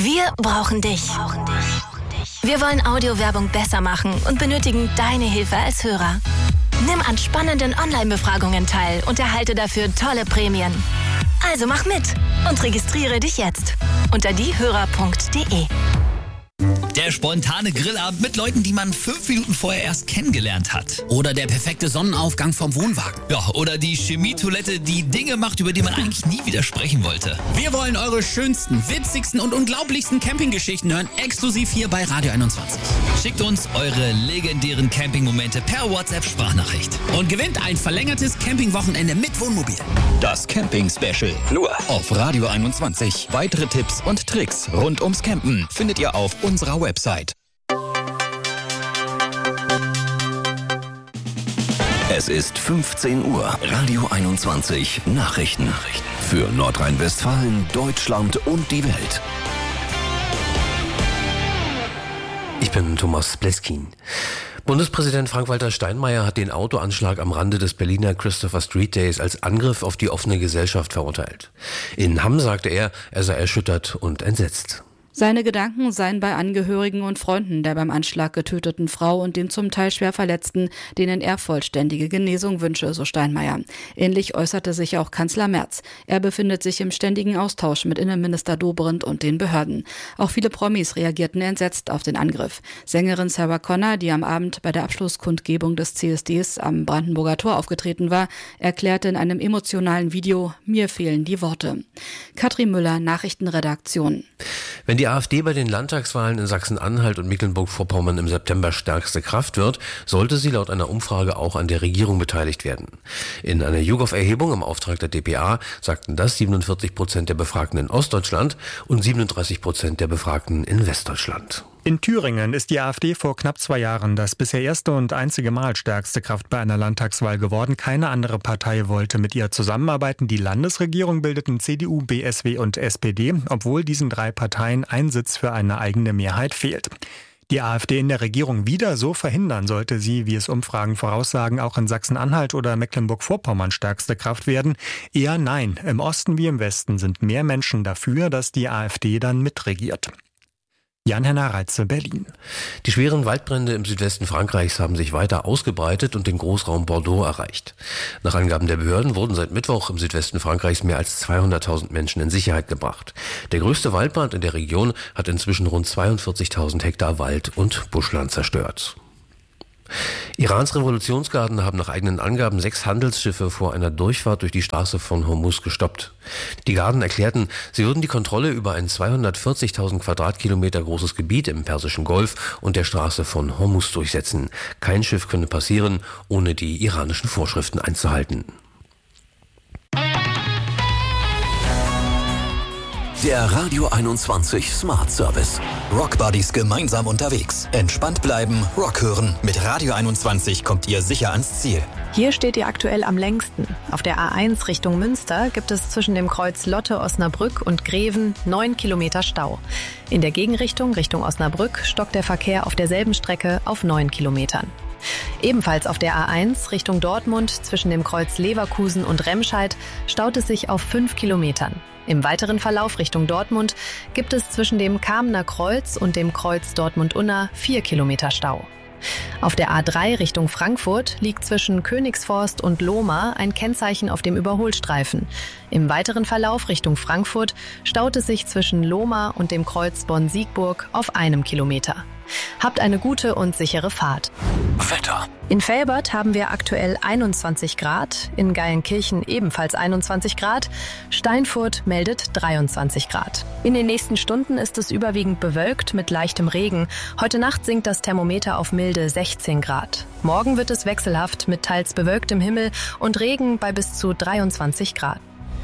Wir brauchen dich. Wir wollen Audiowerbung besser machen und benötigen deine Hilfe als Hörer. Nimm an spannenden Online-Befragungen teil und erhalte dafür tolle Prämien. Also mach mit und registriere dich jetzt unter diehörer.de. Der spontane Grillabend mit Leuten, die man 5 Minuten vorher erst kennengelernt hat. Oder der perfekte Sonnenaufgang vom Wohnwagen. Ja, oder die Chemietoilette, die Dinge macht, über die man eigentlich nie widersprechen wollte. Wir wollen eure schönsten, witzigsten und unglaublichsten Campinggeschichten hören, exklusiv hier bei Radio 21. Schickt uns eure legendären Campingmomente per WhatsApp-Sprachnachricht. Und gewinnt ein verlängertes Campingwochenende mit Wohnmobil. Das Camping-Special. Nur auf Radio 21. Weitere Tipps und Tricks rund ums Campen findet ihr auf unserer Website. Es ist 15 Uhr. Radio 21 Nachrichten. Für Nordrhein-Westfalen, Deutschland und die Welt. Ich bin Thomas Bleskin. Bundespräsident Frank-Walter Steinmeier hat den Autoanschlag am Rande des Berliner Christopher Street Days als Angriff auf die offene Gesellschaft verurteilt. In Hamm sagte er sei erschüttert und entsetzt. Seine Gedanken seien bei Angehörigen und Freunden der beim Anschlag getöteten Frau und den zum Teil schwer Verletzten, denen er vollständige Genesung wünsche, so Steinmeier. Ähnlich äußerte sich auch Kanzler Merz. Er befindet sich im ständigen Austausch mit Innenminister Dobrindt und den Behörden. Auch viele Promis reagierten entsetzt auf den Angriff. Sängerin Sarah Connor, die am Abend bei der Abschlusskundgebung des CSDs am Brandenburger Tor aufgetreten war, erklärte in einem emotionalen Video: Mir fehlen die Worte. Katrin Müller, Nachrichtenredaktion. Wenn die AfD bei den Landtagswahlen in Sachsen-Anhalt und Mecklenburg-Vorpommern im September stärkste Kraft wird, sollte sie laut einer Umfrage auch an der Regierung beteiligt werden. In einer YouGov-Erhebung im Auftrag der dpa sagten das 47% der Befragten in Ostdeutschland und 37% der Befragten in Westdeutschland. In Thüringen ist die AfD vor knapp 2 Jahren das bisher erste und einzige Mal stärkste Kraft bei einer Landtagswahl geworden. Keine andere Partei wollte mit ihr zusammenarbeiten. Die Landesregierung bildeten CDU, BSW und SPD, obwohl diesen 3 Parteien ein Sitz für eine eigene Mehrheit fehlt. Die AfD in der Regierung wieder so verhindern, sollte sie, wie es Umfragen voraussagen, auch in Sachsen-Anhalt oder Mecklenburg-Vorpommern stärkste Kraft werden? Eher nein. Im Osten wie im Westen sind mehr Menschen dafür, dass die AfD dann mitregiert. Jan-Henner Reitze, Berlin. Die schweren Waldbrände im Südwesten Frankreichs haben sich weiter ausgebreitet und den Großraum Bordeaux erreicht. Nach Angaben der Behörden wurden seit Mittwoch im Südwesten Frankreichs mehr als 200.000 Menschen in Sicherheit gebracht. Der größte Waldbrand in der Region hat inzwischen rund 42.000 Hektar Wald und Buschland zerstört. Irans Revolutionsgarden haben nach eigenen Angaben 6 Handelsschiffe vor einer Durchfahrt durch die Straße von Hormuz gestoppt. Die Garden erklärten, sie würden die Kontrolle über ein 240.000 Quadratkilometer großes Gebiet im Persischen Golf und der Straße von Hormuz durchsetzen. Kein Schiff könne passieren, ohne die iranischen Vorschriften einzuhalten. Der Radio 21 Smart Service. Rock Buddies gemeinsam unterwegs. Entspannt bleiben, Rock hören. Mit Radio 21 kommt ihr sicher ans Ziel. Hier steht ihr aktuell am längsten. Auf der A1 Richtung Münster gibt es zwischen dem Kreuz Lotte-Osnabrück und Greven 9 Kilometer Stau. In der Gegenrichtung Richtung Osnabrück stockt der Verkehr auf derselben Strecke auf 9 Kilometern. Ebenfalls auf der A1 Richtung Dortmund zwischen dem Kreuz Leverkusen und Remscheid staut es sich auf 5 Kilometern. Im weiteren Verlauf Richtung Dortmund gibt es zwischen dem Kamener Kreuz und dem Kreuz Dortmund-Unna 4 Kilometer Stau. Auf der A3 Richtung Frankfurt liegt zwischen Königsforst und Lohmar ein Kennzeichen auf dem Überholstreifen. Im weiteren Verlauf Richtung Frankfurt staut es sich zwischen Lohmar und dem Kreuz Bonn-Siegburg auf 1 Kilometer. Habt eine gute und sichere Fahrt. Wetter. In Velbert haben wir aktuell 21 Grad, in Geilenkirchen ebenfalls 21 Grad, Steinfurt meldet 23 Grad. In den nächsten Stunden ist es überwiegend bewölkt mit leichtem Regen. Heute Nacht sinkt das Thermometer auf milde 16 Grad. Morgen wird es wechselhaft mit teils bewölktem Himmel und Regen bei bis zu 23 Grad.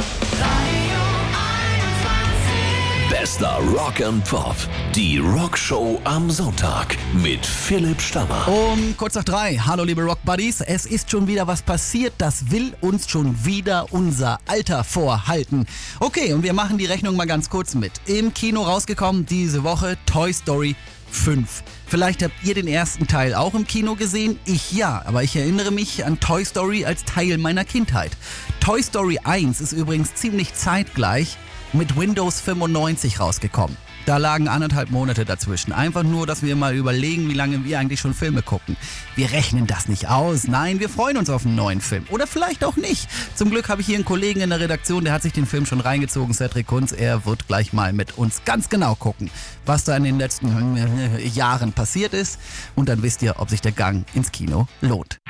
Bester Rock and Pop. Die Rockshow am Sonntag mit Philipp Stammer. Um kurz nach 3. Hallo liebe Rock Buddies. Es ist schon wieder was passiert. Das will uns schon wieder unser Alter vorhalten. Okay, und wir machen die Rechnung mal ganz kurz mit. Im Kino rausgekommen diese Woche Toy Story 5. Vielleicht habt ihr den ersten Teil auch im Kino gesehen. Ich ja, aber ich erinnere mich an Toy Story als Teil meiner Kindheit. Toy Story 1 ist übrigens ziemlich zeitgleich mit Windows 95 rausgekommen. Da lagen 1,5 Monate dazwischen. Einfach nur, dass wir mal überlegen, wie lange wir eigentlich schon Filme gucken. Wir rechnen das nicht aus. Nein, wir freuen uns auf einen neuen Film. Oder vielleicht auch nicht. Zum Glück habe ich hier einen Kollegen in der Redaktion, der hat sich den Film schon reingezogen, Cedric Kunz. Er wird gleich mal mit uns ganz genau gucken, was da in den letzten Jahren passiert ist. Und dann wisst ihr, ob sich der Gang ins Kino lohnt.